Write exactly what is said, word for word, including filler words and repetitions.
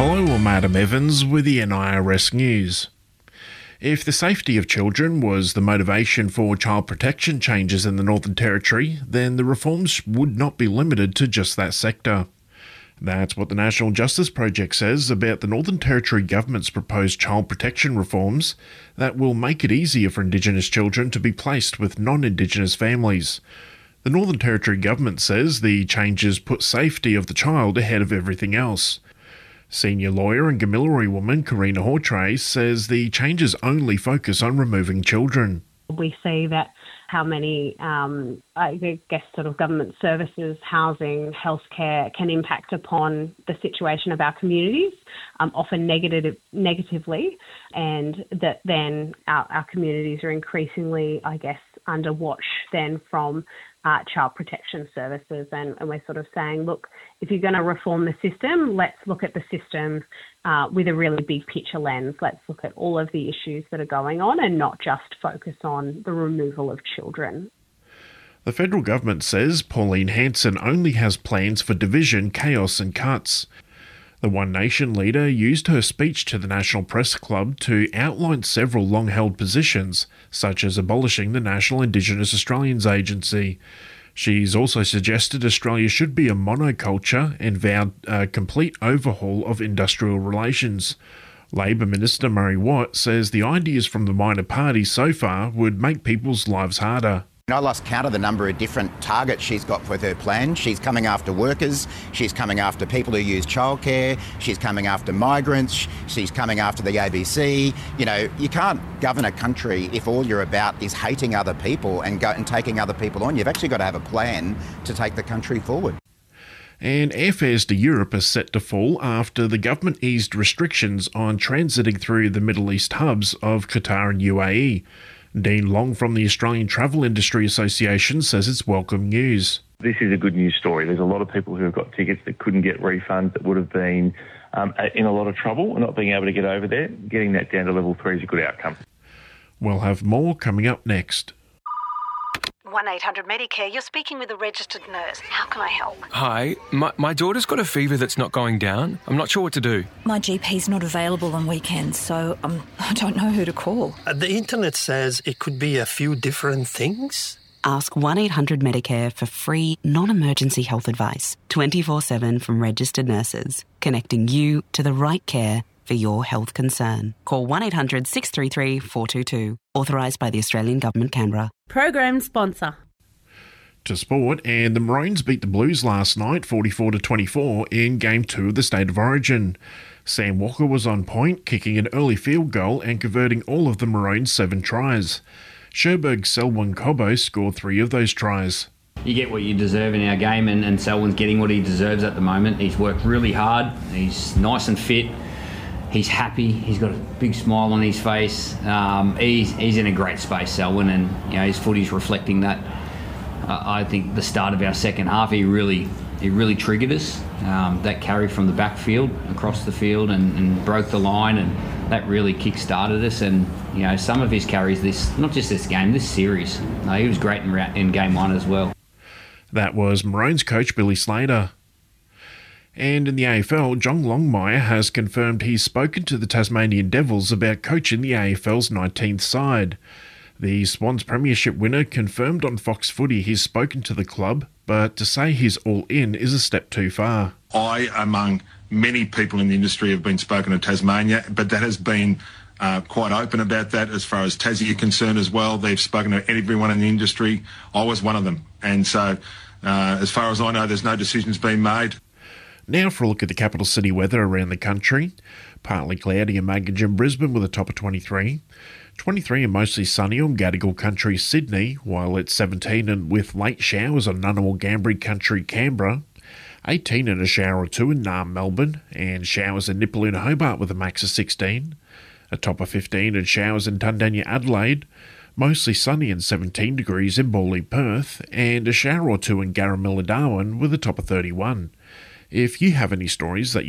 Hello, I'm Adam Evans with the N I R S News. If the safety of children was the motivation for child protection changes in the Northern Territory, then the reforms would not be limited to just that sector. That's what the National Justice Project says about the Northern Territory government's proposed child protection reforms that will make it easier for Indigenous children to be placed with non-Indigenous families. The Northern Territory government says the changes put safety of the child ahead of everything else. Senior lawyer and Gamilaroi woman Karina Hawtrey says the changes only focus on removing children. We see that how many, um, I guess, sort of government services, housing, healthcare can impact upon the situation of our communities, um, often negative, negatively, and that then our, our communities are increasingly, I guess, under watch then from uh, child protection services. And, and we're sort of saying, look, if you're going to reform the system, let's look at the system uh, with a really big picture lens. Let's look at all of the issues that are going on and not just focus on the removal of children. The federal government says Pauline Hanson only has plans for division, chaos and cuts. The One Nation leader used her speech to the National Press Club to outline several long-held positions, such as abolishing the National Indigenous Australians Agency. She's also suggested Australia should be a monoculture and vowed a complete overhaul of industrial relations. Labor Minister Murray Watt says the ideas from the minor parties so far would make people's lives harder. I lost count of the number of different targets she's got with her plan. She's coming after workers, she's coming after people who use childcare, she's coming after migrants, she's coming after the A B C. You know, you can't govern a country if all you're about is hating other people and go and taking other people on. You've actually got to have a plan to take the country forward. And airfares to Europe are set to fall after the government eased restrictions on transiting through the Middle East hubs of Qatar and U A E. Dean Long from the Australian Travel Industry Association says it's welcome news. This is a good news story. There's a lot of people who have got tickets that couldn't get refunds, that would have been um, in a lot of trouble and not being able to get over there. Getting that down to level three is a good outcome. We'll have more coming up next. one eight hundred Medicare, you're speaking with a registered nurse. How can I help? Hi, my, my daughter's got a fever that's not going down. I'm not sure what to do. My G P's not available on weekends, so um, I don't know who to call. Uh, the internet says it could be a few different things. Ask one eight hundred Medicare for free, non-emergency health advice, twenty-four seven from registered nurses, connecting you to the right care for your health concern. Call one eight hundred six three three four two two. Authorised by the Australian Government, Canberra. Program sponsor. To sport, and the Maroons beat the Blues last night forty-four to twenty-four in Game two of the State of Origin. Sam Walker was on point, kicking an early field goal and converting all of the Maroons' seven tries. Sherberg Selwyn Cobbo scored three of those tries. You get what you deserve in our game, and, and Selwyn's getting what he deserves at the moment. He's worked really hard, he's nice and fit. He's happy. He's got a big smile on his face. Um, he's he's in a great space, Selwyn, and you know his footy's reflecting that. Uh, I think the start of our second half, he really he really triggered us. Um, that carry from the backfield across the field and, and broke the line, and that really kick-started us. And you know some of his carries, this not just this game, this series. No, he was great in, in game one as well. That was Maroons coach Billy Slater. And in the A F L, John Longmire has confirmed he's spoken to the Tasmanian Devils about coaching the A F L's nineteenth side. The Swans Premiership winner confirmed on Fox Footy he's spoken to the club, but to say he's all in is a step too far. I, among many people in the industry, have been spoken to Tasmania, but that has been uh, quite open about that as far as Tassie are concerned as well. They've spoken to everyone in the industry. I was one of them. And so, uh, as far as I know, there's no decisions being made. Now for a look at the capital city weather around the country. Partly cloudy in Maggin and Brisbane with a top of twenty-three. twenty-three and mostly sunny on Gadigal country Sydney, while it's seventeen and with late showers on Ngunnawal Gambri country Canberra. eighteen and a shower or two in Naarm Melbourne, and showers in Nipaluna Hobart with a max of sixteen. A top of fifteen and showers in Tundanya Adelaide. Mostly sunny and seventeen degrees in Bawley Perth, and a shower or two in Garramilla Darwin with a top of thirty-one. If you have any stories that